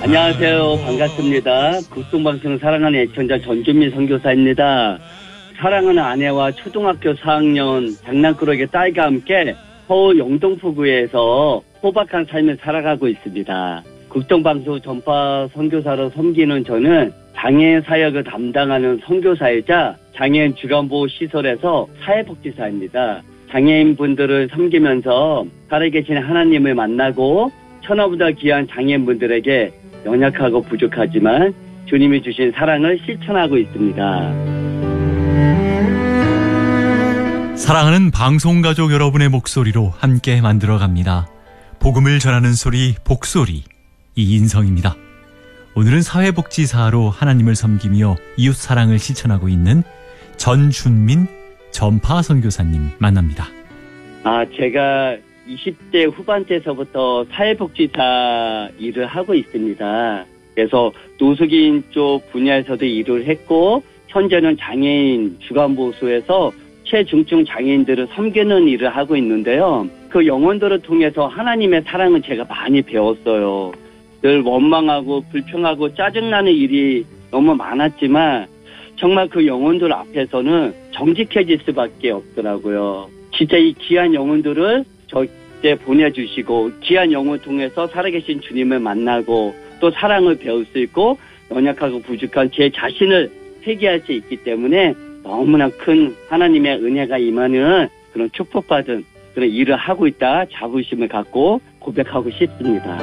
안녕하세요. 반갑습니다. 국동방송 사랑하는 애청자 전준미 선교사입니다. 사랑하는 아내와 초등학교 4학년 장난꾸러기 딸과 함께 서울 영동포구에서 소박한 삶을 살아가고 있습니다. 국동방송 전파 선교사로 섬기는 저는 장애인 사역을 담당하는 선교사이자 장애인 주간보호 시설에서 사회복지사입니다. 장애인분들을 섬기면서 살아계신 하나님을 만나고 천하보다 귀한 장애인분들에게 연약하고 부족하지만 주님이 주신 사랑을 실천하고 있습니다. 사랑하는 방송가족 여러분의 목소리로 함께 만들어갑니다. 복음을 전하는 소리 복소리 이인성입니다. 오늘은 사회복지사로 하나님을 섬기며 이웃사랑을 실천하고 있는 전준민 전파 선교사님 만납니다. 제가 20대 후반때서부터 사회복지사 일을 하고 있습니다. 그래서 노숙인 쪽 분야에서도 일을 했고 현재는 장애인 주간보호소에서 최중증 장애인들을 섬기는 일을 하고 있는데요. 그 영혼들을 통해서 하나님의 사랑을 제가 많이 배웠어요. 늘 원망하고 불평하고 짜증나는 일이 너무 많았지만 정말 그 영혼들 앞에서는 정직해질 수밖에 없더라고요. 진짜 이 귀한 영혼들을 저때 보내주시고 귀한 영혼을 통해서 살아계신 주님을 만나고 또 사랑을 배울 수 있고 연약하고 부족한 제 자신을 회개할 수 있기 때문에 너무나 큰 하나님의 은혜가 임하는 그런 축복받은 그런 일을 하고 있다 자부심을 갖고 고백하고 싶습니다.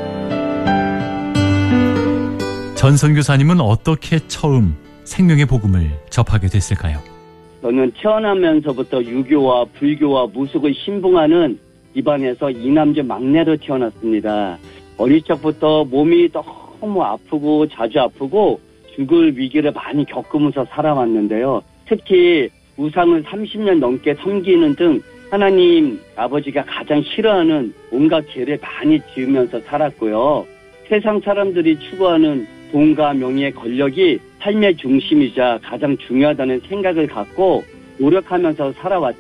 전 선교사님은 어떻게 처음 생명의 복음을 접하게 됐을까요? 저는 태어나면서부터 유교와 불교와 무속을 신봉하는 집안에서 이남자 막내로 태어났습니다. 어릴 적부터 몸이 너무 아프고 자주 아프고 죽을 위기를 많이 겪으면서 살아왔는데요. 특히 우상을 30년 넘게 섬기는 등 하나님 아버지가 가장 싫어하는 온갖 죄를 많이 지으면서 살았고요. 세상 사람들이 추구하는 돈과 명예의 권력이 삶의 중심이자 가장 중요하다는 생각을 갖고 노력하면서 살아왔죠.